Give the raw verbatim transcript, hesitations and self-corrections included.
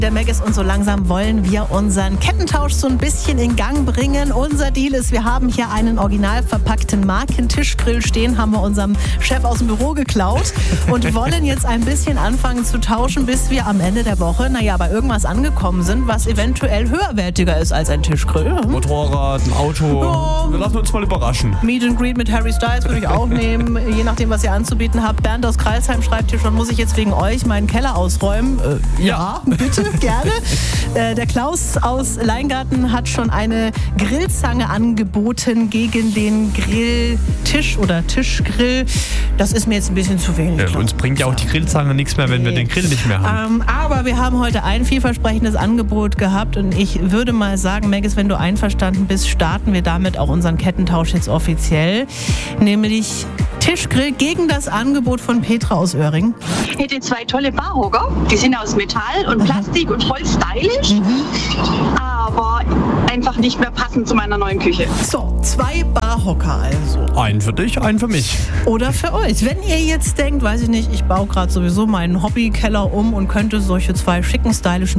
Der Maggis und so langsam wollen wir unseren Kettentausch so ein bisschen in Gang bringen. Unser Deal ist, wir haben hier einen original verpackten Markentischgrill stehen, haben wir unserem Chef aus dem Büro geklaut und wollen jetzt ein bisschen anfangen zu tauschen, bis wir am Ende der Woche, naja, bei irgendwas angekommen sind, was eventuell höherwertiger ist als ein Tischgrill. Motorrad, ein Auto. Ja. Wir lassen uns mal überraschen. Meet and Greet mit Harry Styles würde ich auch nehmen, je nachdem, was ihr anzubieten habt. Bernd aus Kreilsheim schreibt hier schon, muss ich jetzt wegen euch meinen Keller ausräumen? Äh, ja, bitte, gerne. Äh, der Klaus aus Leingarten hat schon eine Grillzange angeboten gegen den Grilltisch oder Tischgrill. Das ist mir jetzt ein bisschen zu wenig. Ja, uns bringt ja auch die Grillzange nichts mehr, wenn nee. wir den Grill nicht mehr haben. Ähm, aber wir haben heute ein vielversprechendes Angebot gehabt und ich würde mal sagen, Maggis, wenn du einverstanden bist, starten wir damit auch unseren Kettentausch jetzt offiziell. Nämlich Tischgrill gegen das Angebot von Petra aus Öhring. Ich hätte zwei tolle Barhocker, die sind aus Metall und Plastik und voll stylisch, mhm. aber einfach nicht mehr passend zu meiner neuen Küche. So, zwei Barhocker also. Einen für dich, einen für mich. Oder für euch. Wenn ihr jetzt denkt, weiß ich nicht, ich baue gerade sowieso meinen Hobbykeller um und könnte solche zwei schicken, stylischen